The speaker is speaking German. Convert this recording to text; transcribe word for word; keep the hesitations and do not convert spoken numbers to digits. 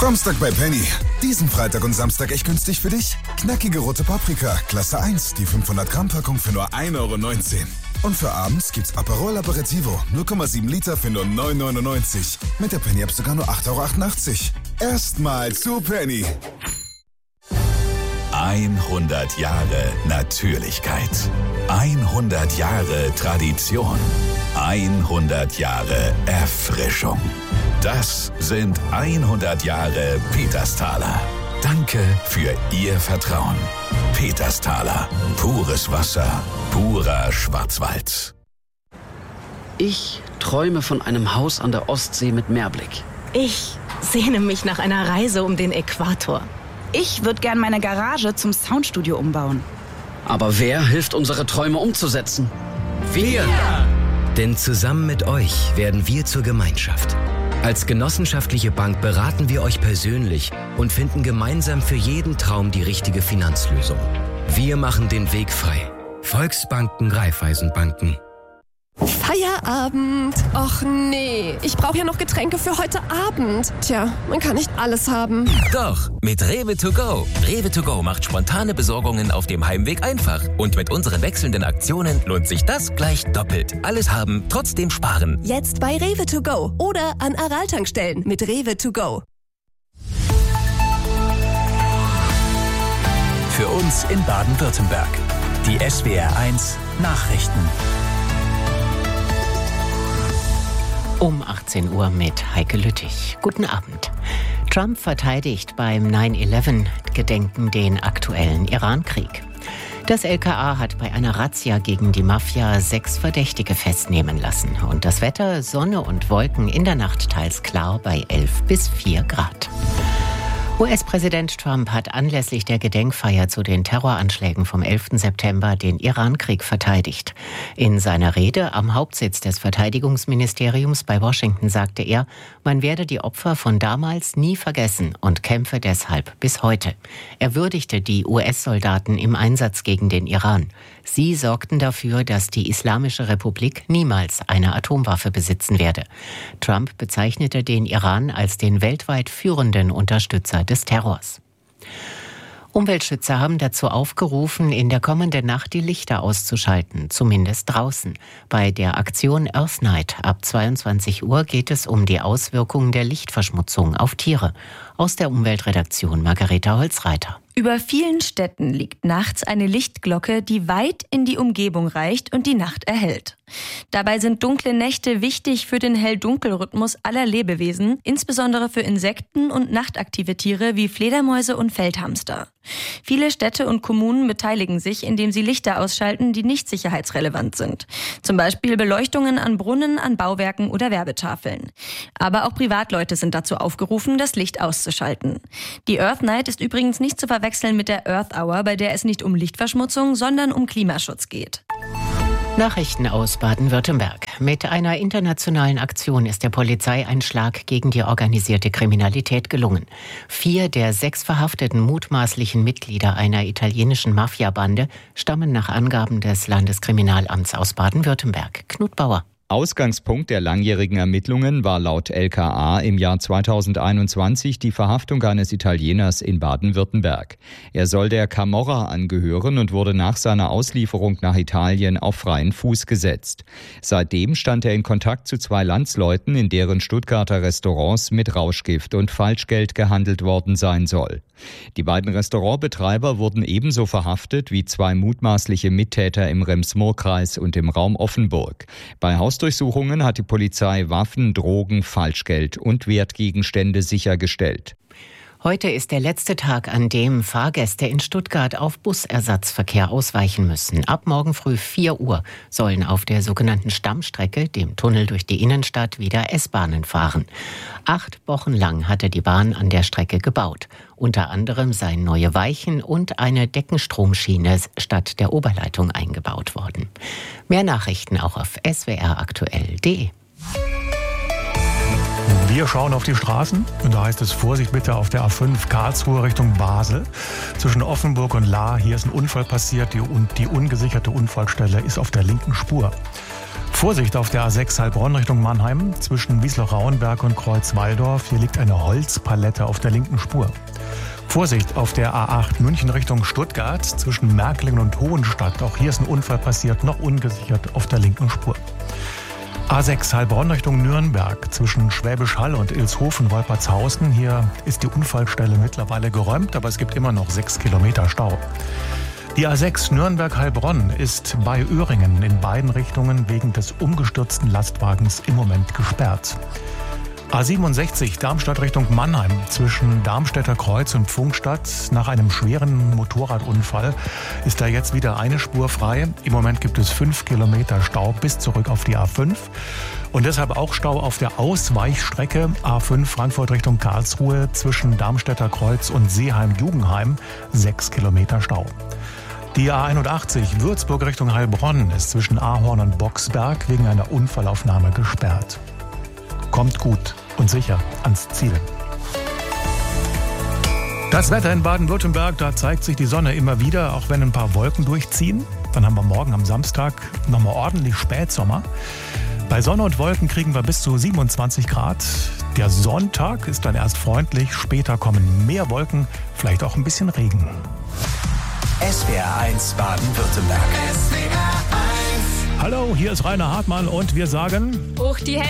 Samstag bei Penny. Diesen Freitag und Samstag echt günstig für dich? Knackige rote Paprika, Klasse eins, die fünfhundert Gramm Packung für nur ein Euro neunzehn. Und für abends gibt's Aperol Aperitivo, null Komma sieben Liter für nur neun Euro neunundneunzig. Mit der Penny App sogar nur acht Euro achtundachtzig. Erstmal zu Penny. hundert Jahre Natürlichkeit. hundert Jahre Tradition. hundert Jahre Erfrischung. Das sind hundert Jahre Petersthaler. Danke für Ihr Vertrauen. Petersthaler. Pures Wasser. Purer Schwarzwald. Ich träume von einem Haus an der Ostsee mit Meerblick. Ich sehne mich nach einer Reise um den Äquator. Ich würde gern meine Garage zum Soundstudio umbauen. Aber wer hilft, unsere Träume umzusetzen? Wir! Denn zusammen mit euch werden wir zur Gemeinschaft. Als genossenschaftliche Bank beraten wir euch persönlich und finden gemeinsam für jeden Traum die richtige Finanzlösung. Wir machen den Weg frei. Volksbanken, Raiffeisenbanken. Feierabend. Och nee, ich brauche ja noch Getränke für heute Abend. Tja, man kann nicht alles haben. Doch, mit Rewe to go. Rewe to go macht spontane Besorgungen auf dem Heimweg einfach. Und mit unseren wechselnden Aktionen lohnt sich das gleich doppelt. Alles haben, trotzdem sparen. Jetzt bei Rewe to go oder an Aral-Tankstellen mit Rewe to go. Für uns in Baden-Württemberg. Die S W R eins Nachrichten. Um achtzehn Uhr mit Heike Lüttich. Guten Abend. Trump verteidigt beim neun elf Gedenken den aktuellen Irankrieg. Das L K A hat bei einer Razzia gegen die Mafia sechs Verdächtige festnehmen lassen. Und das Wetter, Sonne und Wolken in der Nacht teils klar bei elf bis vier Grad. U S-Präsident Trump hat anlässlich der Gedenkfeier zu den Terroranschlägen vom elften September den Irankrieg verteidigt. In seiner Rede am Hauptsitz des Verteidigungsministeriums bei Washington sagte er, man werde die Opfer von damals nie vergessen und kämpfe deshalb bis heute. Er würdigte die U S-Soldaten im Einsatz gegen den Iran. Sie sorgten dafür, dass die Islamische Republik niemals eine Atomwaffe besitzen werde. Trump bezeichnete den Iran als den weltweit führenden Unterstützer des Terrors. Umweltschützer haben dazu aufgerufen, in der kommenden Nacht die Lichter auszuschalten, zumindest draußen. Bei der Aktion Earth Night ab zweiundzwanzig Uhr geht es um die Auswirkungen der Lichtverschmutzung auf Tiere. Aus der Umweltredaktion Margareta Holzreiter. Über vielen Städten liegt nachts eine Lichtglocke, die weit in die Umgebung reicht und die Nacht erhellt. Dabei sind dunkle Nächte wichtig für den Hell-Dunkel-Rhythmus aller Lebewesen, insbesondere für Insekten und nachtaktive Tiere wie Fledermäuse und Feldhamster. Viele Städte und Kommunen beteiligen sich, indem sie Lichter ausschalten, die nicht sicherheitsrelevant sind. Zum Beispiel Beleuchtungen an Brunnen, an Bauwerken oder Werbetafeln. Aber auch Privatleute sind dazu aufgerufen, das Licht auszuschalten. Die Earth Night ist übrigens nicht zu verwechseln mit der Earth Hour, bei der es nicht um Lichtverschmutzung, sondern um Klimaschutz geht. Nachrichten aus Baden-Württemberg. Mit einer internationalen Aktion ist der Polizei ein Schlag gegen die organisierte Kriminalität gelungen. Vier der sechs verhafteten mutmaßlichen Mitglieder einer italienischen Mafiabande stammen nach Angaben des Landeskriminalamts aus Baden-Württemberg. Knut Bauer. Ausgangspunkt der langjährigen Ermittlungen war laut L K A im Jahr zweitausendeinundzwanzig die Verhaftung eines Italieners in Baden-Württemberg. Er soll der Camorra angehören und wurde nach seiner Auslieferung nach Italien auf freien Fuß gesetzt. Seitdem stand er in Kontakt zu zwei Landsleuten, in deren Stuttgarter Restaurants mit Rauschgift und Falschgeld gehandelt worden sein soll. Die beiden Restaurantbetreiber wurden ebenso verhaftet wie zwei mutmaßliche Mittäter im Rems-Murr-Kreis und im Raum Offenburg. Bei Hausdurchsuchungen hat die Polizei Waffen, Drogen, Falschgeld und Wertgegenstände sichergestellt. Heute ist der letzte Tag, an dem Fahrgäste in Stuttgart auf Busersatzverkehr ausweichen müssen. Ab morgen früh vier Uhr sollen auf der sogenannten Stammstrecke, dem Tunnel durch die Innenstadt, wieder S-Bahnen fahren. Acht Wochen lang hatte die Bahn an der Strecke gebaut. Unter anderem seien neue Weichen und eine Deckenstromschiene statt der Oberleitung eingebaut worden. Mehr Nachrichten auch auf s w r aktuell punkt d e. Wir schauen auf die Straßen und da heißt es Vorsicht bitte auf der A fünf Karlsruhe Richtung Basel. Zwischen Offenburg und Lahr, hier ist ein Unfall passiert die, und die ungesicherte Unfallstelle ist auf der linken Spur. Vorsicht auf der A sechs Heilbronn Richtung Mannheim zwischen Wiesloch-Rauenberg und Kreuz-Walldorf. Hier liegt eine Holzpalette auf der linken Spur. Vorsicht auf der A acht München Richtung Stuttgart zwischen Märklingen und Hohenstadt. Auch hier ist ein Unfall passiert, noch ungesichert auf der linken Spur. A sechs Heilbronn Richtung Nürnberg zwischen Schwäbisch Hall und Ilshofen-Wolpertshausen. Hier ist die Unfallstelle mittlerweile geräumt, aber es gibt immer noch sechs Kilometer Stau. Die A sechs Nürnberg-Heilbronn ist bei Öhringen in beiden Richtungen wegen des umgestürzten Lastwagens im Moment gesperrt. A siebenundsechzig Darmstadt Richtung Mannheim zwischen Darmstädter Kreuz und Pfungstadt. Nach einem schweren Motorradunfall ist da jetzt wieder eine Spur frei. Im Moment gibt es fünf Kilometer Stau bis zurück auf die A fünf. Und deshalb auch Stau auf der Ausweichstrecke A fünf Frankfurt Richtung Karlsruhe zwischen Darmstädter Kreuz und Seeheim-Jugenheim. Sechs Kilometer Stau. Die A einundachtzig Würzburg Richtung Heilbronn ist zwischen Ahorn und Boxberg wegen einer Unfallaufnahme gesperrt. Kommt gut und sicher ans Ziel. Das Wetter in Baden-Württemberg, da zeigt sich die Sonne immer wieder, auch wenn ein paar Wolken durchziehen. Dann haben wir morgen am Samstag nochmal ordentlich Spätsommer. Bei Sonne und Wolken kriegen wir bis zu siebenundzwanzig Grad. Der Sonntag ist dann erst freundlich, später kommen mehr Wolken, vielleicht auch ein bisschen Regen. S W R eins Baden-Württemberg. Hallo, hier ist Rainer Hartmann und wir sagen... Hoch die Hände!